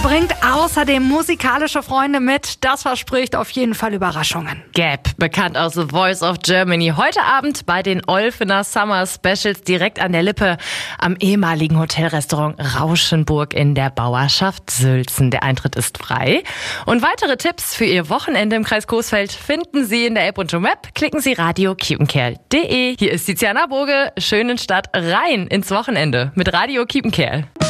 bringt außerdem musikalische Freunde mit. Das verspricht auf jeden Fall Überraschungen. Gap, bekannt aus The Voice of Germany. Heute Abend bei den Olfener Summer Specials direkt an der Lippe am ehemaligen Hotelrestaurant Rauschenburg in der Bauerschaft Sülzen. Der Eintritt ist frei. Und weitere Tipps für Ihr Wochenende im Kreis Coesfeld finden Sie in der App und im Web. Klicken Sie radio-kiepenkerl.de. Hier ist Tiziana Burge. Schönen Start rein ins Wochenende mit Radio Kiepenkerl.